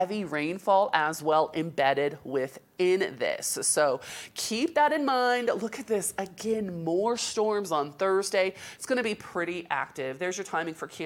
heavy rainfall as well embedded within this. So keep that in mind. Look at this again, more storms on Thursday. It's going to be pretty active. There's your timing for